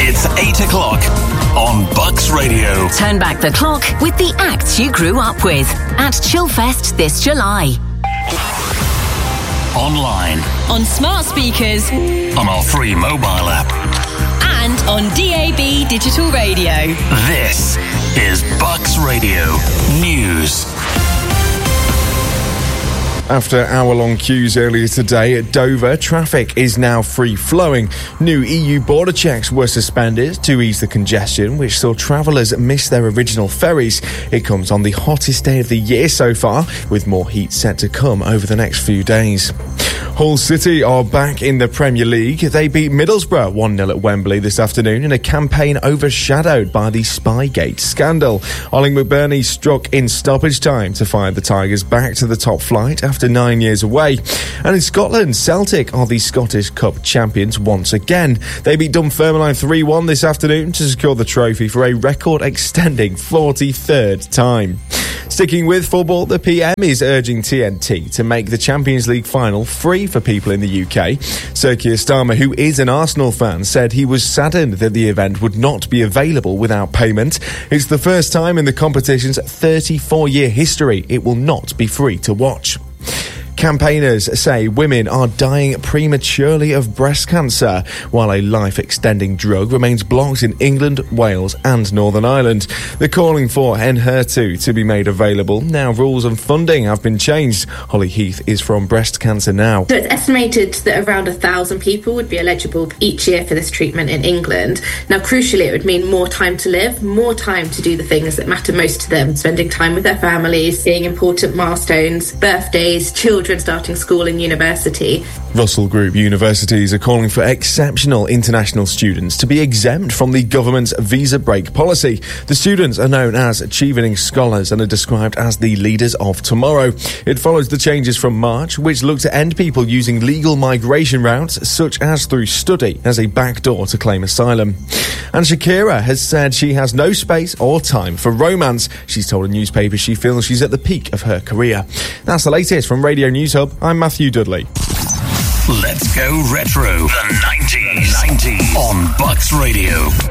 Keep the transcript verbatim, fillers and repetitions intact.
It's eight o'clock on Bucks Radio. Turn back the clock with the acts you grew up with at Chillfest this July. Online. On smart speakers. On our free mobile app. And on D A B digital radio. This is Bucks Radio News. After hour-long queues earlier today at Dover, traffic is now free-flowing. New E U border checks were suspended to ease the congestion, which saw travellers miss their original ferries. It comes on the hottest day of the year so far, with more heat set to come over the next few days. Hull City are back in the Premier League. They beat Middlesbrough one nil at Wembley this afternoon in a campaign overshadowed by the Spygate scandal. Ollie McBurney struck in stoppage time to fire the Tigers back to the top flight after nine years away. And in Scotland, Celtic are the Scottish Cup champions once again. They beat Dunfermline three one this afternoon to secure the trophy for a record-extending forty-third time. Sticking with football, the P M is urging T N T to make the Champions League final free for people in the U K. Sir Keir Starmer, who is an Arsenal fan, said he was saddened that the event would not be available without payment. It's the first time in the competition's thirty-four-year history it will not be free to watch. Campaigners say women are dying prematurely of breast cancer, while a life-extending drug remains blocked in England, Wales and Northern Ireland. They're calling for Enhertu to be made available. Now rules and funding have been changed. Holly Heath is from Breast Cancer Now. So it's estimated that around a thousand people would be eligible each year for this treatment in England. Now, crucially, it would mean more time to live, more time to do the things that matter most to them, spending time with their families, seeing important milestones, birthdays, children starting school and university. Russell Group universities are calling for exceptional international students to be exempt from the government's visa break policy. The students are known as Achieving Scholars and are described as the leaders of tomorrow. It follows the changes from March, which look to end people using legal migration routes, such as through study, as a backdoor to claim asylum. And Shakira has said she has no space or time for romance. She's told a newspaper she feels she's at the peak of her career. That's the latest from Radio News Hub. I'm Matthew Dudley. Let's go retro. The nineties. nineties on Bucks Radio.